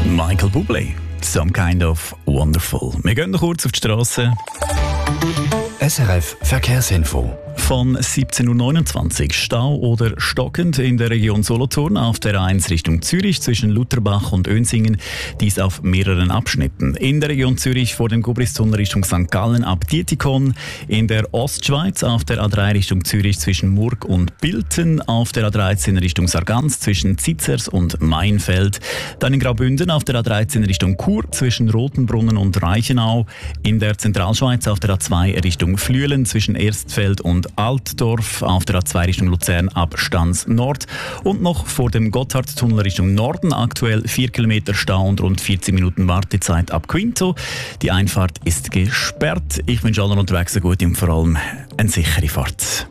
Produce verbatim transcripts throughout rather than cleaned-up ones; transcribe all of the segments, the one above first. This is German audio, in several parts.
Michael Bublé, Some Kind of Wonderful. Wir gehen noch kurz auf die Straße. S R F Verkehrsinfo. Von siebzehn Uhr neunundzwanzig Stau oder stockend in der Region Solothurn auf der A eins Richtung Zürich zwischen Lutherbach und Önsingen, dies auf mehreren Abschnitten. In der Region Zürich vor dem Gubristunnel Richtung Sankt Gallen ab Dietikon, in der Ostschweiz auf der A drei Richtung Zürich zwischen Murg und Bilten, auf der A dreizehn Richtung Sargans zwischen Zizers und Mainfeld, dann in Graubünden auf der A dreizehn Richtung Chur zwischen Rotenbrunnen und Reichenau, in der Zentralschweiz auf der A zwei Richtung Flüelen zwischen Erstfeld und Altdorf, auf der A zwei Richtung Luzern ab Stans Nord und noch vor dem Gotthardtunnel Richtung Norden aktuell vier Kilometer Stau und rund vierzig Minuten Wartezeit ab Quinto. Die Einfahrt ist gesperrt. Ich wünsche allen unterwegs eine gute und vor allem eine sichere Fahrt.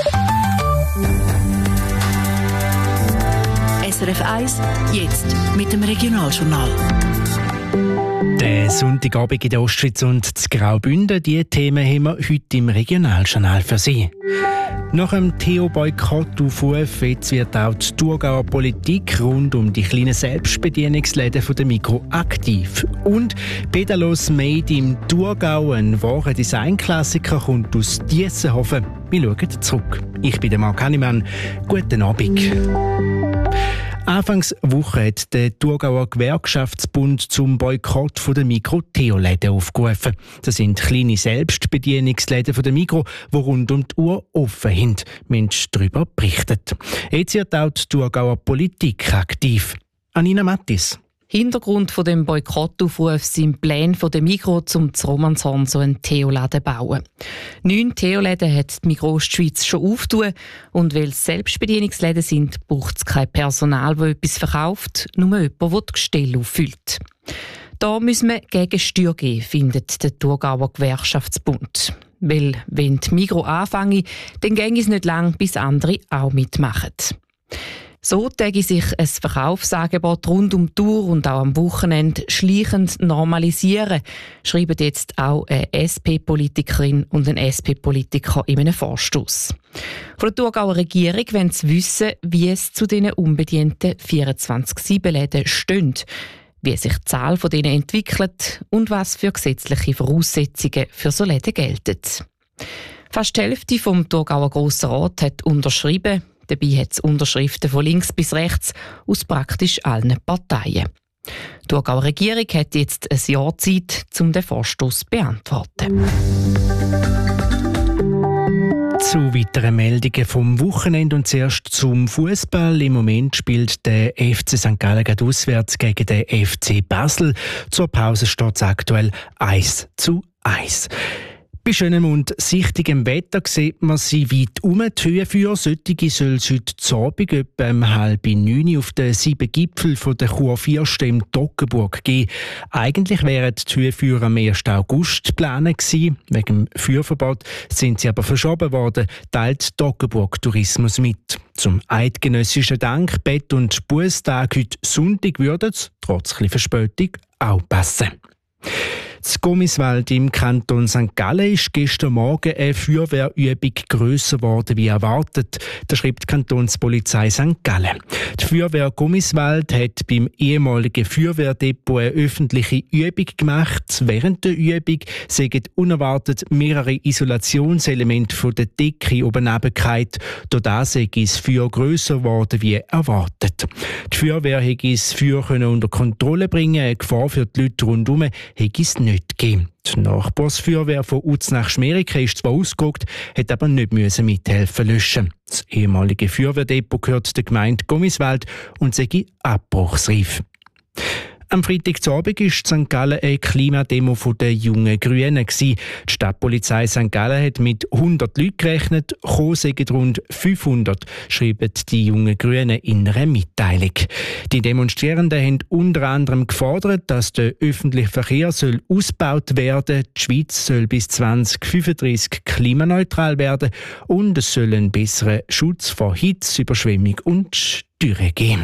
S R F eins, jetzt mit dem Regionaljournal. Der Sonntagabend in der Ostschweiz und in Graubünden, diese Themen haben wir heute im Regionaljournal für Sie. Nach dem Theo-Boykott auf U F jetzt wird auch die Thurgauer Politik rund um die kleinen Selbstbedienungsläden von der Migros aktiv. Und Pedalos Made im Thurgau, ein wahrer Designklassiker, kommt aus Diessenhofen. Wir schauen zurück. Ich bin der Marc Hannemann. Guten Abend. Anfangs Woche hat der Thurgauer Gewerkschaftsbund zum Boykott von der Migros-Theo-Läden aufgerufen. Das sind kleine Selbstbedienungsläden von der Migros, die rund um die Uhr offen sind. Wir haben darüber berichtet. Jetzt wird auch die Thurgauer Politik aktiv. Anina Mattis. Hintergrund von dem Boykottaufruf sind Pläne von der Migros, um zu Romanshorn so einen Theo-Laden zu bauen. Neun Theo-Läden hat die Migros Schweiz schon aufgetan und weil es Selbstbedienungsläden sind, braucht es kein Personal, das etwas verkauft, nur jemand, der die Gestelle auffüllt. Da müssen wir Gegensteuer geben, findet der Thurgauer Gewerkschaftsbund. Weil, wenn die Migros anfangen, dann ginge es nicht lang, bis andere auch mitmachen. So täge sich ein Verkaufsangebot rund um die Tour und auch am Wochenende schleichend normalisieren, schreiben jetzt auch eine S P-Politikerin und ein S P-Politiker in einem Vorstoss. Von der Thurgauer Regierung wollen sie wissen, wie es zu diesen unbedienten vierundzwanzig sieben Läden steht, wie sich die Zahl von denen entwickelt und was für gesetzliche Voraussetzungen für so Läden gelten. Fast die Hälfte vom Thurgauer Grossen Rat hat unterschrieben. Dabei hat es Unterschriften von links bis rechts aus praktisch allen Parteien. Die Thurgauer Regierung hat jetzt ein Jahr Zeit, um den Vorstoss zu beantworten. Zu weiteren Meldungen vom Wochenende und zuerst zum Fußball. Im Moment spielt der F C Sankt Gallen auswärts gegen den F C Basel. Zur Pause steht es aktuell eins zu eins. Bei schönem und sichtigem Wetter sieht man sie weit um. Die Höhenführer, solche soll es heute Abend etwa um halb neun auf den sieben Gipfel von der Kurfürsten im Toggenburg geben. Eigentlich wären die Höhenführer am ersten August geplant gewesen. Wegen dem Führverbot sind sie aber verschoben worden, teilt Toggenburg Tourismus mit. Zum eidgenössischen Dank, Bett- und Bußtag heute Sonntag würde es, trotz ein bisschen Verspätung, auch passen. In Gommiswald im Kanton Sankt Gallen ist gestern Morgen eine Feuerwehrübung grösser geworden wie erwartet. Das schreibt die Kantonspolizei Sankt Gallen. Die Feuerwehr Gommiswald hat beim ehemaligen Feuerwehrdepot eine öffentliche Übung gemacht. Während der Übung sind unerwartet mehrere Isolationselemente von der Decke oben runtergefallen. Dadurch sei das Feuer grösser geworden wie erwartet. Die Feuerwehr konnte das Feuer unter Kontrolle bringen. Eine Gefahr für die Leute rundherum hätte es nicht gegeben. Die Nachbarsfeuerwehr von Uznach-Schmeriken ist zwar ausgerückt, hat aber nicht müssen mithelfen löschen. Das ehemalige Feuerwehrdepot gehört der Gemeinde Gommiswald und sei abbruchsreif. Am Freitagabend war Sankt Gallen eine Klimademo der jungen Grünen. Die Stadtpolizei Sankt Gallen hat mit hundert Leuten gerechnet, gekommen sind rund fünfhundert, schreiben die jungen Grünen in einer Mitteilung. Die Demonstrierenden haben unter anderem gefordert, dass der öffentliche Verkehr soll ausgebaut werden, die Schweiz soll bis zwanzig fünfunddreißig klimaneutral werden und es soll einen besseren Schutz vor Hitze, Überschwemmung und Dürre geben.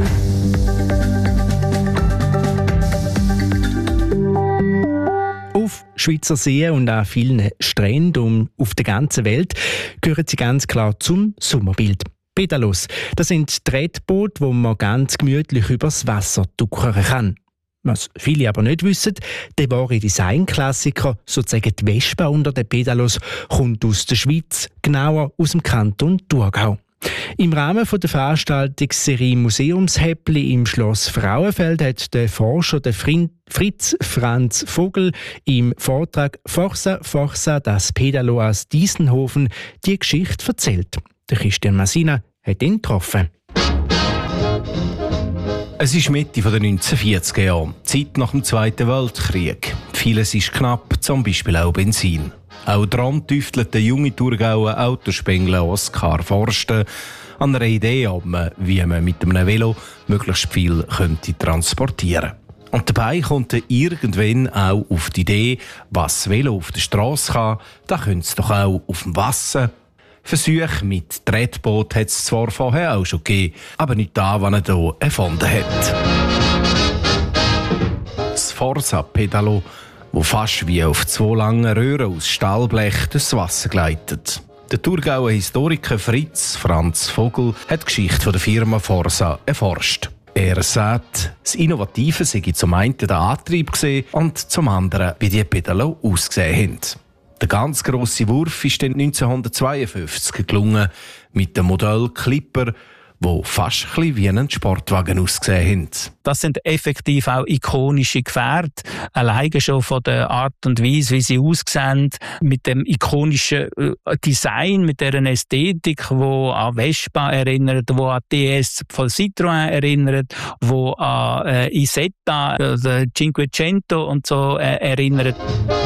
Auf Schweizer Seen und an vielen Stränden auf der ganzen Welt gehören sie ganz klar zum Sommerbild. Pedalos, das sind Tretboote, wo man ganz gemütlich übers Wasser tuckern kann. Was viele aber nicht wissen, der wahre Designklassiker, sozusagen die Vespa unter den Pedalos, kommt aus der Schweiz, genauer aus dem Kanton Thurgau. Im Rahmen der Veranstaltungsserie Museumshäppli im Schloss Frauenfeld hat der Forscher der Fritz Franz Vogel im Vortrag «Forza, Forza, das Pedalo aus Diessenhofen» die Geschichte erzählt. Der Christian Masina hat ihn getroffen. Es ist Mitte der neunzehnhundertvierziger Jahre, Zeit nach dem Zweiten Weltkrieg. Vieles ist knapp, zum Beispiel auch Benzin. Auch daran tüftelt der junge Thurgauer Autospengler Oskar Forsten an einer Idee ab, wie man mit einem Velo möglichst viel könnte transportieren könnte. Und dabei kommt er irgendwann auch auf die Idee, was das Velo auf der Straße kann, da könnte es doch auch auf dem Wasser. Versuche mit Tretboot hat es zwar vorher auch schon gegeben, aber nicht da, was er hier erfunden hat. Das Forza-Pedalo, wo fast wie auf zwei langen Röhren aus Stahlblech durchs Wasser gleitet. Der Thurgauer Historiker Fritz Franz Vogel hat die Geschichte der Firma Forza erforscht. Er sagt, das Innovative sei zum einen der Antrieb gewesen und zum anderen, wie die Pedalo ausgesehen haben. Der ganz grosse Wurf ist dann neunzehnhundertzweiundfünfzig gelungen mit dem Modell Clipper, wo fast ein bisschen wie ein Sportwagen ausgesehen haben. Das sind effektiv auch ikonische Gefährte. Alleine schon von der Art und Weise, wie sie aussehen, mit dem ikonischen Design, mit dieser Ästhetik, die an Vespa erinnert, die an D S von Citroën erinnert, die an äh, Isetta, äh, Cinquecento und so äh, erinnert.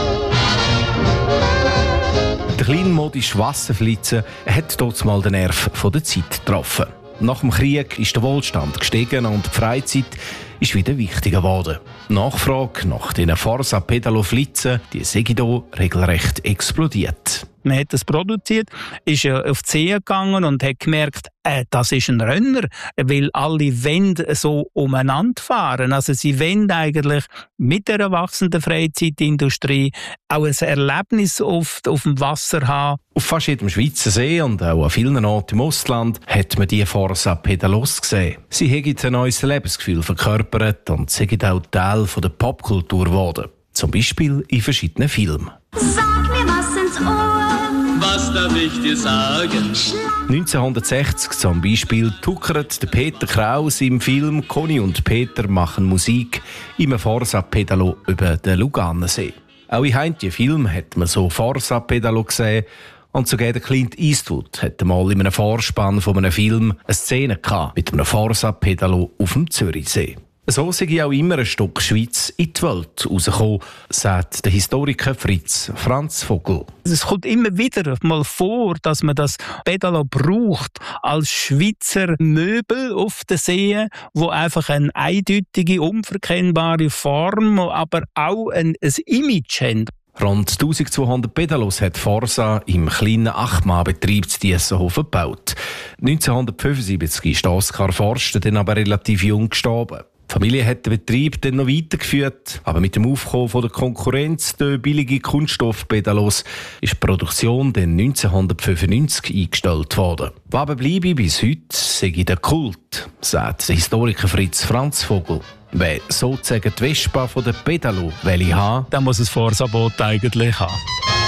Der kleinmodische Wasserflitzer hat dort mal den Nerv der Zeit getroffen. Nach dem Krieg ist der Wohlstand gestiegen und die Freizeit ist wieder wichtiger geworden. Die Nachfrage nach diesen Forza-Pedalo-Flitzen, die sei hier regelrecht explodiert. Man hat das produziert, ist auf die See gegangen und hat gemerkt, äh, das ist ein Renner, weil alle Wände so umeinander fahren. Also sie wollen eigentlich mit der wachsenden Freizeitindustrie auch ein Erlebnis auf, auf dem Wasser haben. Auf fast jedem Schweizer See und auch an vielen Orten im Ausland hat man die Forza-Pedalos gesehen. Sie haben ein neues Lebensgefühl verkörpert und sind auch Teil der Popkultur geworden. Zum Beispiel in verschiedenen Filmen. Sag mir was ins Ohr. Was darf ich dir sagen? neunzehnhundertsechzig zum Beispiel tuckert der Peter Kraus im Film «Conny und Peter machen Musik» im Forza-Pedalo über den Luganensee. Auch in heimlichen Filmen hat man so Forza-Pedalo gesehen. Und sogar der Clint Eastwood hatte mal in einem Vorspann von einem Film eine Szene gehabt mit einem Forza-Pedalo auf dem Zürichsee. So sei auch immer ein Stück Schweiz in die Welt rausgekommen, sagt der Historiker Fritz Franz Vogel. Es kommt immer wieder mal vor, dass man das Pedalo braucht als Schweizer Möbel auf den Seen, wo einfach eine eindeutige, unverkennbare Form, aber auch ein, ein Image haben. Rund eintausendzweihundert Pedalos hat Forza im kleinen Acht-Mann-Betrieb zu Diessenhofen gebaut. neunzehnhundertfünfundsiebzig ist Oskar Forsten dann aber relativ jung gestorben. Die Familie hat den Betrieb dann noch weitergeführt, aber mit dem Aufkommen von der Konkurrenz der billigen Kunststoffpedalos ist die Produktion dann neunzehnhundertfünfundneunzig eingestellt worden. Was aber bleibe bis heute, sei der Kult, sagt der Historiker Fritz Franz Vogel. Wer sozusagen die Vespa von der Pedalo will haben, dann muss es Forza-Boot eigentlich haben.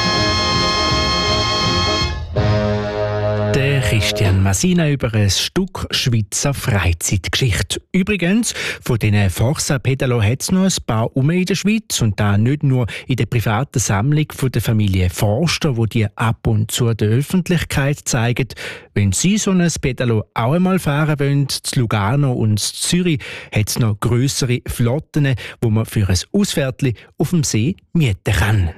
Der Christian Masina über ein Stück Schweizer Freizeitgeschichte. Übrigens, von diesen Forza-Pedalo hat es noch ein paar rum in der Schweiz und da nicht nur in der privaten Sammlung von der Familie Forster, wo die ab und zu der Öffentlichkeit zeigen. Wenn Sie so ein Pedalo auch einmal fahren wollen, zu Lugano und zu Zürich, hat es noch grössere Flotten, wo man für ein Ausfährtli auf dem See mieten kann.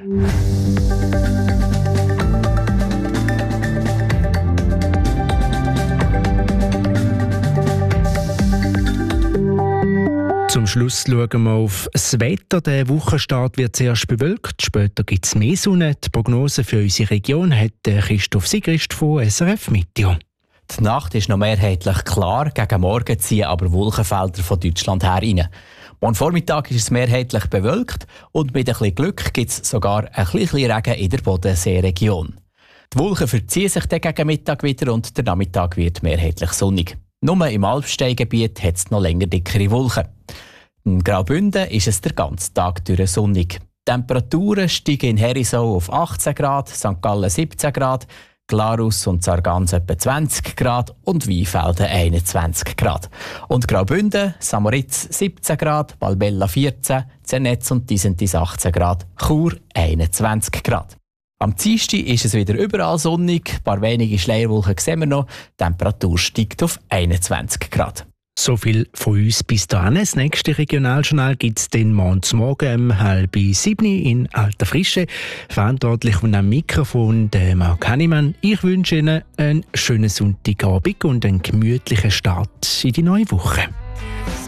Zum Schluss schauen wir auf das Wetter. Der Wochenstart wird zuerst bewölkt, später gibt es mehr Sonne. Die Prognose für unsere Region hat Christoph Sigrist von S R F Meteo. Die Nacht ist noch mehrheitlich klar, gegen Morgen ziehen aber Wolkenfelder von Deutschland her rein. Morgen Vormittag ist es mehrheitlich bewölkt und mit ein bisschen Glück gibt es sogar ein bisschen Regen in der Bodenseeregion. Die Wolken verziehen sich dann gegen Mittag wieder und der Nachmittag wird mehrheitlich sonnig. Nur im Alpsteingebiet hat es noch länger dickere Wolken. In Graubünden ist es den ganzen Tag durch sonnig. Die Temperaturen steigen in Herisau auf achtzehn Grad, Sankt Gallen siebzehn Grad, Glarus und Sargans etwa zwanzig Grad und Weinfelden einundzwanzig Grad. Und Graubünden, Samoritz siebzehn Grad, Balbella vierzehn, Zernetz und Disentis achtzehn Grad, Chur einundzwanzig Grad. Am Dienstag ist es wieder überall sonnig, ein paar wenige Schleierwolken sehen wir noch, die Temperatur steigt auf einundzwanzig Grad. So viel von uns bis dahin. Das nächste Regionaljournal gibt es dann morgen um halb sieben in alter Frische. Verantwortlich und am Mikrofon der Marc Hannemann. Ich wünsche Ihnen einen schönen Sonntagabend und einen gemütlichen Start in die neue Woche.